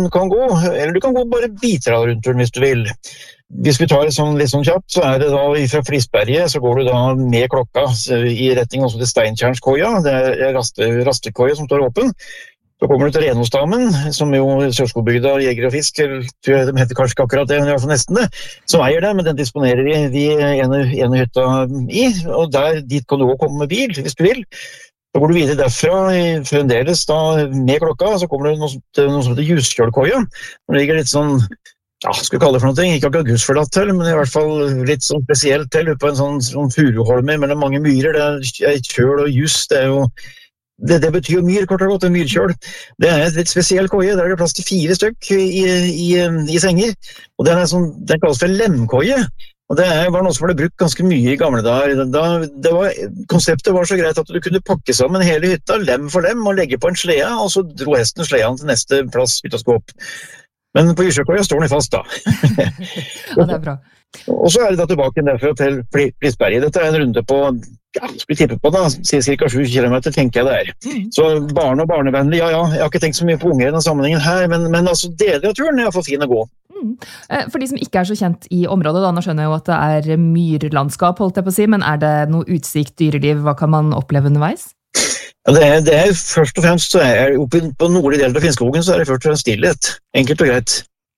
kan gå, eller du kan gå bare biter av rundturen hvis du vil. Hvis vi tar det litt sånn kjapt, så det da fra Flisberget, så går du da med klokka i retning også til Steintjernskoia, det rastekoia som står åpen. Så kommer du til Renåsdamen, som jo Sørskobygda Jeger og Fisk, tror jeg de heter kanskje ikke akkurat det, men i hvert fall nesten det, som eier det, men den disponerer de ene hytta i, og dit kan du også komme med bil, hvis du vil. Så går du videre derfra, fremdeles da med klokka, så kommer du til noe som heter Juskjølkoia. Det ligger litt sånn, skal vi kalle det for noe, ikke akkurat gusforlatt til, men i hvert fall litt sånn spesielt til, på en sånn furuholme mellom mange myrer. Det kjøl og jus, det betyr jo myr, kort og godt, myrkjøl. Det et litt spesiell koie, der det plass til 4 stykk i senger, og den kalles for lemkoie. Og det var noe som ble brukt ganske mye i gamle dager. Konseptet var så greit at du kunne pakke sammen hele hytta, lem for lem, og legge på en slede, og så dro hesten sleden til neste plass hytta skulle opp. Men på Juskjølkoia står den fast da. Ja, det bra. Og så det da tilbake derfra til Flisberget. Dette en runde på, skal vi tippe på da, cirka 7 kilometer, tenker jeg det Så barn og barnevennlig, ja, jeg har ikke tenkt så mye på unger i denne sammenhengen her, men altså deler av turen i hvert fall fin å gå. For de som ikke så kjent i området, da, nå skjønner jeg jo at det myrlandskap, holdt jeg på å si, men det noe utsikt, dyreliv, hva kan man oppleve underveis? Ja, det først og fremst, så oppe på nordlige deler av Finnskogen, så det først og fremst stillhet, enkelt og greit.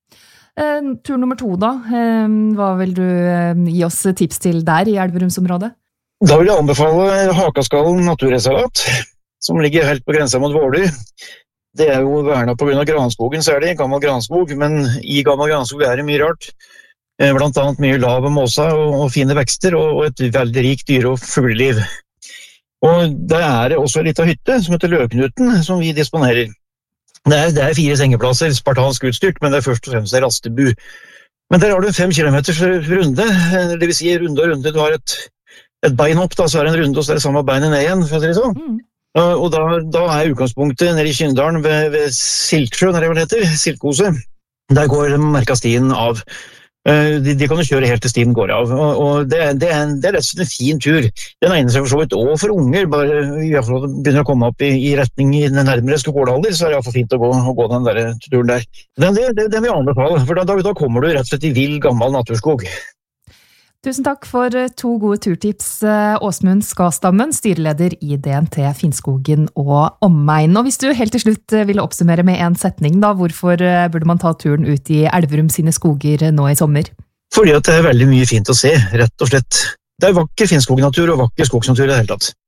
Tur nummer 2 da, hva vil du gi oss tips til der i Elverumsområdet? Da vil jeg anbefale Hakaskallen naturreservat, som ligger helt på grensa mot Våler. Det jo vernet på grunn av granskogen, så det gammel granskog, men i gammel granskog det mye rart. Blant annet mye lav og måsa og fine vekster, og et veldig rikt dyre- og fugleliv. Og der det også en liten hytte som heter Løknuten, som vi disponerer. Det 4 sengeplasser, spartansk utstyrt, men det først og fremst en rastebu. Men der har du en 5 kilometers runde, det vil si runde og runde. Du har et bein opp, da, så det en runde, og så det samme beinet ned igjen, for å si det sånn. Og da utgangspunktet nede i Kyndalen ved Silksjø, når det vel heter, Silkose. Der går merkastien av. De kan jo kjøre helt til stien går av, og det rett og slett en fin tur. Den egner seg for så vidt også for unger, bare i hvert fall begynner å komme opp i retning i den nærmere skolealder, så det i hvert fall fint å gå den der turen der. Det vil jeg anbefale, for da kommer du rett og slett i vill gammel naturskog. Tusen takk for 2 gode turtips, Åsmund Skastammen, styreleder i DNT Finnskogen og omegn. Og hvis du helt til slutt ville oppsummere med en setning, da, hvorfor burde man ta turen ut i Elverum sine skoger nå i sommer? Fordi at det veldig mye fint å se, rett og slett. Det vakker Finnskognatur og vakker skogsnatur i det hele tatt.